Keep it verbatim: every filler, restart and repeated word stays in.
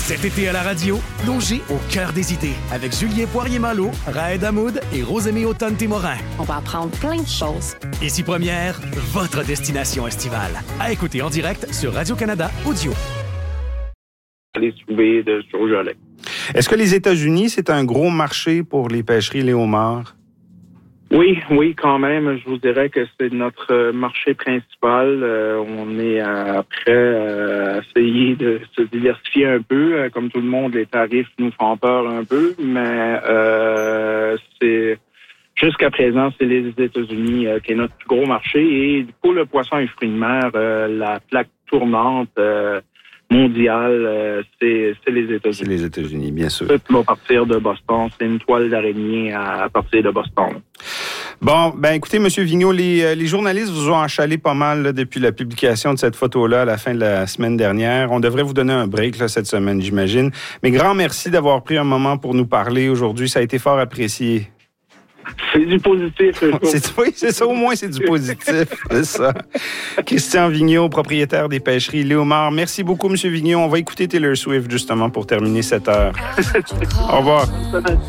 Cet été à la radio, plongez au cœur des idées avec Julien Poirier-Malo, Raed Hamoud et Rosemée Automne-Témorin. On va apprendre plein de choses. Ici Première, votre destination estivale. À écouter en direct sur Radio-Canada Audio. Les souvenirs de surgelés. Est-ce que les États-Unis, c'est un gros marché pour les pêcheries les homards? Oui, oui, quand même. Je vous dirais que c'est notre marché principal. Euh, on est euh, prêt à essayer de se diversifier un peu. Euh, comme tout le monde, les tarifs nous font peur un peu, mais euh, c'est jusqu'à présent, c'est les États-Unis euh, qui est notre plus gros marché. Et pour le poisson et fruits de mer, euh, la plaque tournante euh, mondiale, euh, c'est, c'est les États-Unis. C'est les États-Unis, bien sûr. Tout va partir de Boston. C'est une toile d'araignée à, à partir de Boston. Bon, ben écoutez, M. Vigneault, les, les journalistes vous ont achalé pas mal là, depuis la publication de cette photo-là à la fin de la semaine dernière. On devrait vous donner un break là, cette semaine, j'imagine. Mais grand merci d'avoir pris un moment pour nous parler aujourd'hui. Ça a été fort apprécié. C'est du positif. c'est, oui, c'est ça, au moins c'est du positif. C'est ça. Christian Vigneault, propriétaire des pêcheries Léomar. Merci beaucoup, M. Vigneault. On va écouter Taylor Swift justement pour terminer cette heure. Au revoir.